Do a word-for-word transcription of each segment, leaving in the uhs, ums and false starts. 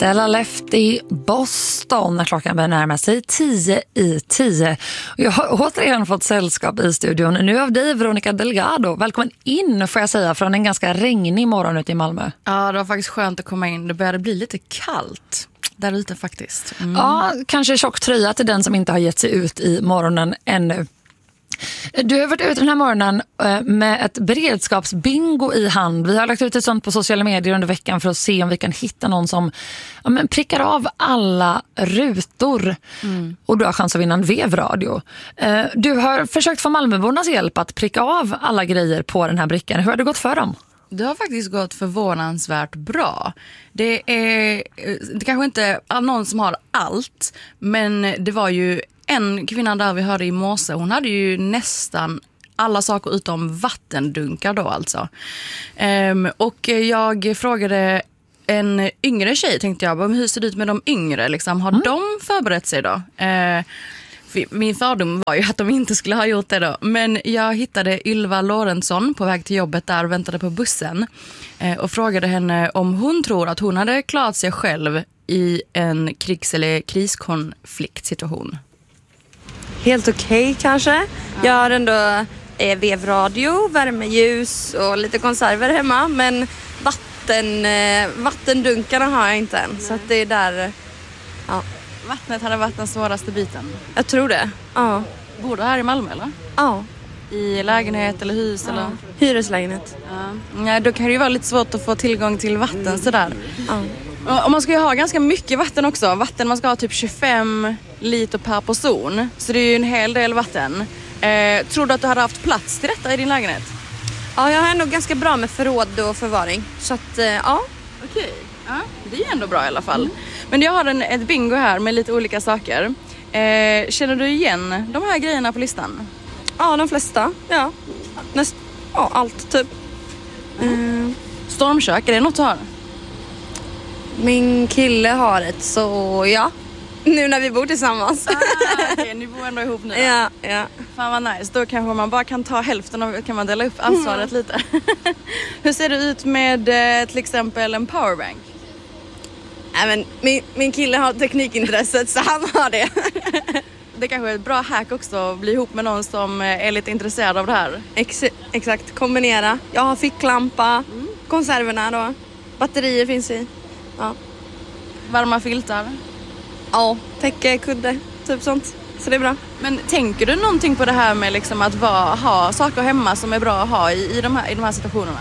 Della Lefty, Boston, när klockan börjar närma sig tio i tio. Jag har återigen fått sällskap i studion. Nu av dig, Veronica Delgado. Välkommen in, får jag säga, från en ganska regnig morgon ute i Malmö. Ja, det var faktiskt skönt att komma in. Det började bli lite kallt där ute faktiskt. Mm. Ja, kanske tjock tröja till den som inte har gett sig ut i morgonen ännu. Du har varit ute den här morgonen med ett beredskapsbingo i hand. Vi har lagt ut ett sånt på sociala medier under veckan för att se om vi kan hitta någon som ja, men prickar av alla rutor. Mm. Och du har chans att vinna en vevradio. Du har försökt få Malmöbornas hjälp att pricka av alla grejer på den här brickan. Hur har det gått för dem? Det har faktiskt gått förvånansvärt bra. Det är det kanske inte någon som har allt, men det var ju en kvinna där vi hörde i morse, hon hade ju nästan alla saker utom vattendunkar då alltså. Um, och jag frågade en yngre tjej, tänkte jag, hur ser det ut med de yngre? Liksom, har mm. de förberett sig då? Uh, min fördom var ju att de inte skulle ha gjort det då. Men jag hittade Ylva Lorentzon på väg till jobbet där och väntade på bussen. Uh, och frågade henne om hon tror att hon hade klarat sig själv i en krigs- eller kriskonfliktsituation. Helt okej okay, kanske. Ja. Jag har ändå eh, vevradio, värmeljus och lite konserver hemma. Men vatten, eh, vattendunkarna har jag inte än. Nej. Så att det är där... Ja. Vattnet hade varit den svåraste biten. Jag tror det, ja. Bor du här i Malmö eller? Ja. I lägenhet eller hus? Ja. Eller? Hyreslägenhet. Ja. Ja, då kan det ju vara lite svårt att få tillgång till vatten sådär. Ja. Och man ska ju ha ganska mycket vatten också. Vatten, man ska ha typ tjugofem liter per person. Så det är ju en hel del vatten. Eh, tror du att du hade haft plats till detta i din lägenhet? Ja, jag har ändå ganska bra med förråd och förvaring. Så att, eh, ja. Okej, ja, det är ändå bra i alla fall. Mm. Men jag har en, ett bingo här med lite olika saker. Eh, känner du igen de här grejerna på listan? Ja, de flesta. Ja, Näst, ja allt typ. Mm. Stormkök, är det något du har? Min kille har ett, så ja. Nu när vi bor tillsammans. Ah, okej, okay, ni bor ändå ihop nu. Ja, ja. Fan vad nice. Då kanske man bara kan ta hälften och kan man dela upp ansvaret mm. lite. Hur ser det ut med till exempel en powerbank? Nej, men min, min kille har teknikintresset så han har det. Det kanske är ett bra hack också att bli ihop med någon som är lite intresserad av det här. Ex- exakt, kombinera. Jag har ficklampa, mm. konserverna då. Batterier finns i. Ja. Varma filtar? Ja, täcke, kudde, typ sånt. Så det är bra. Men tänker du någonting på det här med liksom att vara, ha saker hemma som är bra att ha i, i, de, här, i de här situationerna?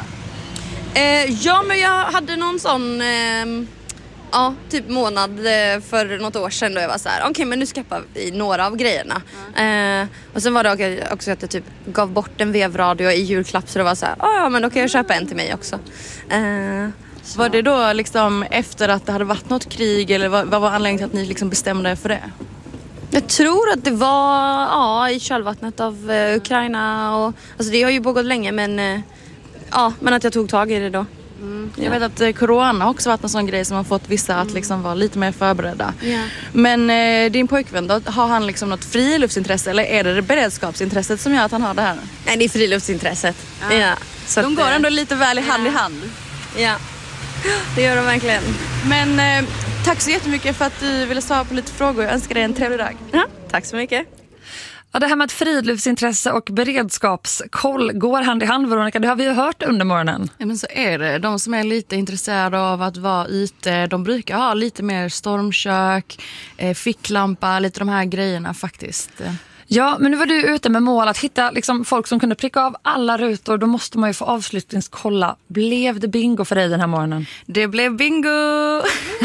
Eh, ja, men jag hade någon sån... Eh, ja, typ månad eh, för något år sedan då jag var så här, okej, okay, men nu skaffar vi några av grejerna. Mm. Eh, och sen var det också att jag typ gav bort en vevradio i julklapp, så det var så här, oh, ja, men då kan jag köpa en till mig också. Eh, Var det då liksom efter att det hade varit något krig, eller vad, vad var anledningen till att ni liksom bestämde för det? Jag tror att det var ja, i kölvattnet av uh, Ukraina och, alltså det har ju pågått länge, men uh, ja, men att jag tog tag i det då. Mm. Jag vet att eh, corona har också varit en sån grej som har fått vissa mm. att liksom vara lite mer förberedda. Yeah. Men eh, din pojkvän då, har han liksom något friluftsintresse, eller är det det beredskapsintresset som gör att han har det här? Nej, det är friluftsintressset. Ja. Ja, så de att, går ändå lite väl i hand ja. i hand. Ja, det gör de verkligen. Men eh, tack så jättemycket för att du ville svara på lite frågor. Jag önskar dig en trevlig dag. Ja, tack så mycket. Ja, det här med att friluftsintresse och beredskapskoll går hand i hand, Veronica, det har vi ju hört under morgonen. Ja, men så är det. De som är lite intresserade av att vara ute, de brukar ha lite mer stormkök, eh, ficklampa, lite de här grejerna faktiskt. Ja, men nu var du ute med mål att hitta liksom folk som kunde pricka av alla rutor. Då måste man ju få avslutningskolla. Blev det bingo för dig den här morgonen? Det blev bingo!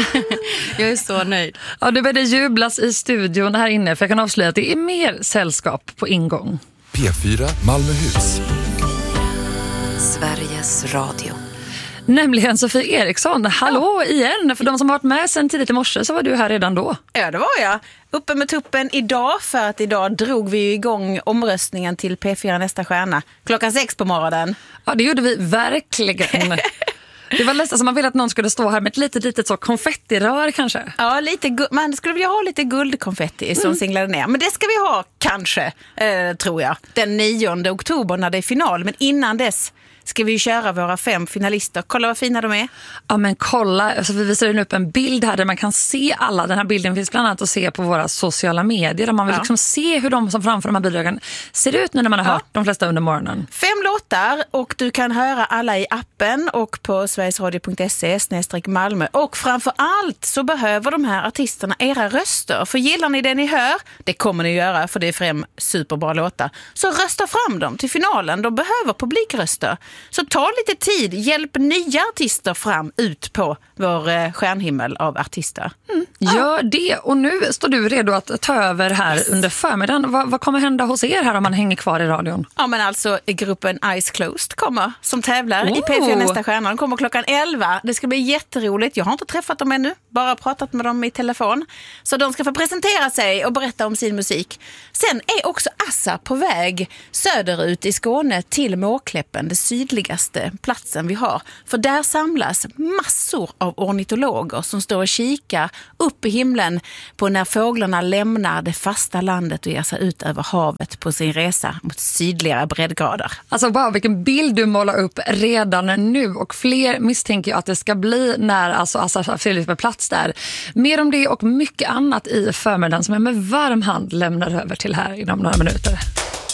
Jag är så nöjd. Ja, det började jublas i studion här inne. För jag kan avslöja att det är mer sällskap på ingång. P fyra Malmöhus. Sveriges Radio. Nämligen Sofie Eriksson. Hallå igen. För de som har varit med sen tidigt i morse så var du här redan då. Ja, det var jag. Uppe med tuppen idag, för att idag drog vi igång omröstningen till P fyra Nästa stjärna. Klockan sex på morgonen. Ja, det gjorde vi verkligen. Det var nästan som man ville att någon skulle stå här med ett litet, litet så konfettirör kanske. Ja, lite gu- man skulle vilja ha lite guldkonfetti som mm. singlade ner. Men det ska vi ha kanske, eh, tror jag. Den nionde oktober när det är final. Men innan dess ska vi köra våra fem finalister. Kolla vad fina de är. Ja, men kolla, alltså vi visar nu upp en bild här där man kan se alla. Den här bilden finns bland annat att se på våra sociala medier där man vill Ja. liksom se hur de som framför de här bidragen ser ut nu när man har Ja. hört de flesta under morgonen. Fem låtar och du kan höra alla i appen och på sverigesradio punkt se snedstreck Malmö. Och framför allt så behöver de här artisterna era röster. För gillar ni det ni hör, det kommer ni göra för det är fem superbra låtar, så rösta fram dem till finalen. De behöver publikröster. Så ta lite tid, hjälp nya artister fram ut på vår eh, stjärnhimmel av artister. Mm. Gör det. Och nu står du redo att ta över här yes. under förmiddagen. Vad, vad kommer hända hos er här om man hänger kvar i radion? Ja, men alltså gruppen Eyes Closed kommer som tävlar oh. i P fyra Nästa stjärna. De kommer klockan elva. Det ska bli jätteroligt. Jag har inte träffat dem ännu, bara pratat med dem i telefon. Så de ska få presentera sig och berätta om sin musik. Sen är också Assa på väg söderut i Skåne till Måkläppen, det sydligaste platsen vi har. För där samlas massor av ornitologer som står och kikar upp i himlen på när fåglarna lämnar det fasta landet och ger sig ut över havet på sin resa mot sydligare breddgrader. Alltså wow, vilken bild du målar upp redan nu, och fler misstänker jag att det ska bli när alltså Assa Filip på plats där. Mer om det och mycket annat i förmiddagen som jag med varm hand lämnar över till här inom några minuter.